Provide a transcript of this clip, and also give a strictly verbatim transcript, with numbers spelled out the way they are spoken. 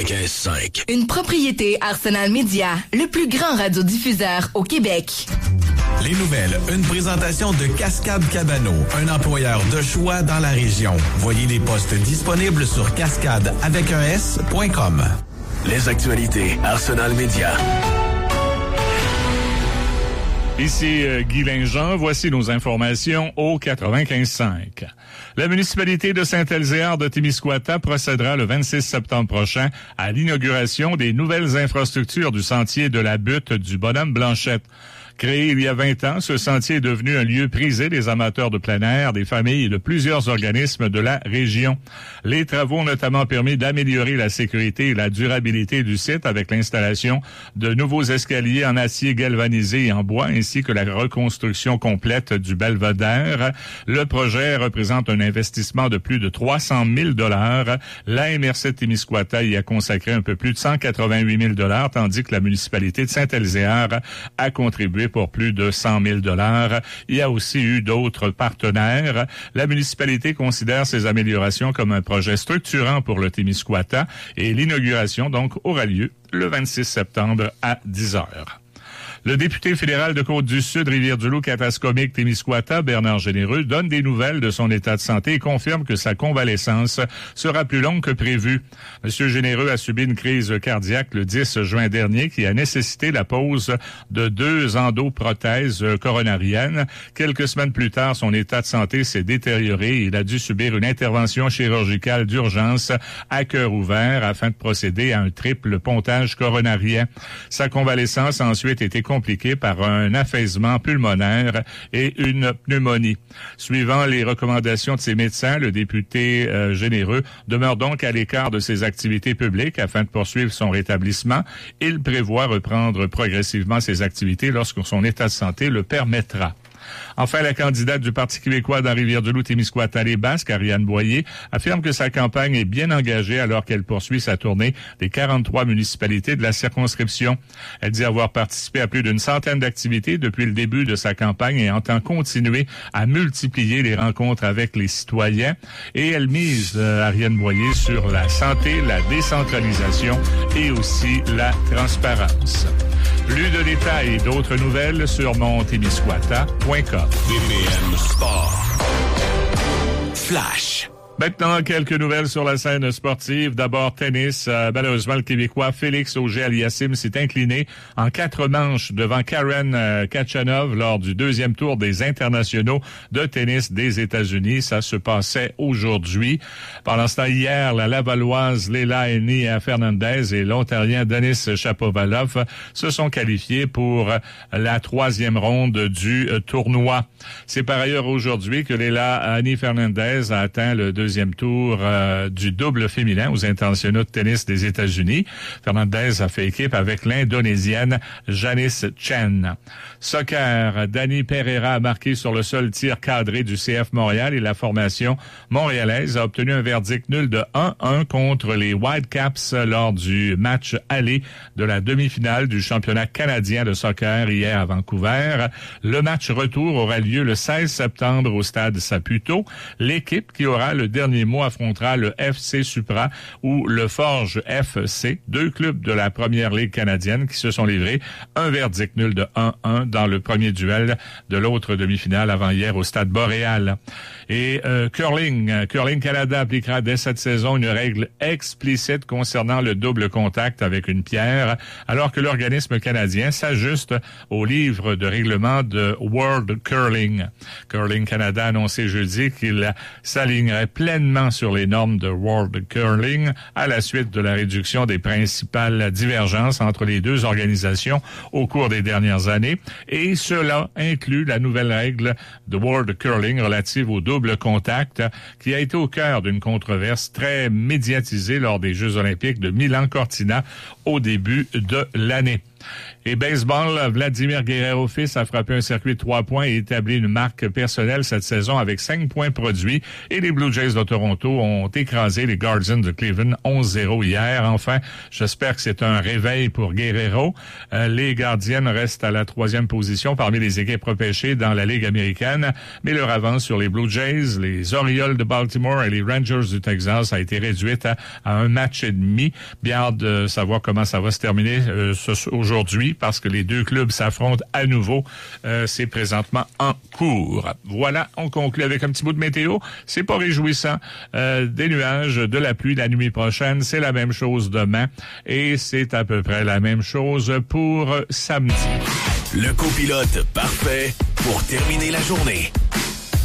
quatre-vingt-quinze cinq. Une propriété Arsenal Media, le plus grand radiodiffuseur au Québec. Les nouvelles, une présentation de Cascade Cabano, un employeur de choix dans la région. Voyez les postes disponibles sur cascade avec un S point com. Les actualités Arsenal Media. Ici euh, Guy Linjean, voici nos informations au quatre-vingt-quinze cinq. La municipalité de Saint-Elzéar de Témiscouata procédera le vingt-six septembre prochain à l'inauguration des nouvelles infrastructures du sentier de la butte du Bonhomme Blanchette. Créé il y a vingt ans, ce sentier est devenu un lieu prisé des amateurs de plein air, des familles et de plusieurs organismes de la région. Les travaux ont notamment permis d'améliorer la sécurité et la durabilité du site avec l'installation de nouveaux escaliers en acier galvanisé et en bois, ainsi que la reconstruction complète du belvédère. Le projet représente un investissement de plus de trois cent mille dollars. La M R C de Témiscouata y a consacré un peu plus de cent quatre-vingt-huit mille dollars, tandis que la municipalité de Saint-Elzéar a contribué pour plus de cent mille dollars. Il y a aussi eu d'autres partenaires. La municipalité considère ces améliorations comme un projet structurant pour le Témiscouata et l'inauguration donc aura lieu le vingt-six septembre à dix heures. Le député fédéral de Côte-du-Sud, Rivière-du-Loup, Katascomique, Témiscouata, Bernard Généreux, donne des nouvelles de son état de santé et confirme que sa convalescence sera plus longue que prévu. Monsieur Généreux a subi une crise cardiaque le dix juin dernier qui a nécessité la pose de deux endoprothèses coronariennes. Quelques semaines plus tard, son état de santé s'est détérioré et il a dû subir une intervention chirurgicale d'urgence à cœur ouvert afin de procéder à un triple pontage coronarien. Sa convalescence a ensuite été compliqué par un affaissement pulmonaire et une pneumonie. Suivant les recommandations de ses médecins, le député euh, Généreux demeure donc à l'écart de ses activités publiques afin de poursuivre son rétablissement. Il prévoit reprendre progressivement ses activités lorsque son état de santé le permettra. Enfin, la candidate du Parti québécois dans Rivière-du-Loup, Témiscouata, les Basques, Ariane Boyer, affirme que sa campagne est bien engagée alors qu'elle poursuit sa tournée des quarante-trois municipalités de la circonscription. Elle dit avoir participé à plus d'une centaine d'activités depuis le début de sa campagne et entend continuer à multiplier les rencontres avec les citoyens. Et elle mise, euh, Ariane Boyer, sur la santé, la décentralisation et aussi la transparence. Plus de détails et d'autres nouvelles sur mon témiscouata point com. D P M Sport. Flash. Maintenant, quelques nouvelles sur la scène sportive. D'abord, tennis. Euh, malheureusement, le Québécois Félix Auger-Aliassime s'est incliné en quatre manches devant Karen euh, Khachanov lors du deuxième tour des internationaux de tennis des États-Unis. Ça se passait aujourd'hui. Pendant ce temps, hier, la Lavalloise Leila Enia Fernandez et l'Ontarien Denis Shapovalov se sont qualifiés pour la troisième ronde du euh, tournoi. C'est par ailleurs aujourd'hui que Leila Enia Fernandez a atteint le deuxième deuxième tour euh, du double féminin aux internationaux de tennis des États-Unis. Fernandez a fait équipe avec l'Indonésienne Janice Chen. Soccer, Dani Pereira a marqué sur le seul tir cadré du C F Montréal et la formation montréalaise a obtenu un verdict nul de un un contre les Whitecaps lors du match aller de la demi-finale du championnat canadien de soccer hier à Vancouver. Le match retour aura lieu le seize septembre au stade Saputo. L'équipe qui aura le dernier mot affrontera le F C Supra ou le Forge F C, deux clubs de la première ligue canadienne qui se sont livrés un verdict nul de un un dans le premier duel de l'autre demi-finale avant-hier au stade Boréal. Et euh, curling, Curling Canada appliquera dès cette saison une règle explicite concernant le double contact avec une pierre, alors que l'organisme canadien s'ajuste au livre de règlement de World Curling. Curling Canada a annoncé jeudi qu'il s'alignerait pleinement sur les normes de World Curling à la suite de la réduction des principales divergences entre les deux organisations au cours des dernières années. Et cela inclut la nouvelle règle de World Curling relative au double contact qui a été au cœur d'une controverse très médiatisée lors des Jeux olympiques de Milan-Cortina au début de l'année. Et baseball, Vladimir Guerrero fils a frappé un circuit de trois points et établi une marque personnelle cette saison avec cinq points produits. Et les Blue Jays de Toronto ont écrasé les Guardians de Cleveland onze zéro hier. Enfin, j'espère que c'est un réveil pour Guerrero. Euh, les Gardiennes restent à la troisième position parmi les équipes repêchées dans la Ligue américaine. Mais leur avance sur les Blue Jays, les Orioles de Baltimore et les Rangers du Texas a été réduite à, à un match et demi. Bien hâte de savoir comment ça va se terminer euh, ce, aujourd'hui, parce que les deux clubs s'affrontent à nouveau. Euh, c'est présentement en cours. Voilà, on conclut avec un petit bout de météo. C'est pas réjouissant. Euh, des nuages, de la pluie la nuit prochaine. C'est la même chose demain. Et c'est à peu près la même chose pour samedi. Le copilote parfait pour terminer la journée.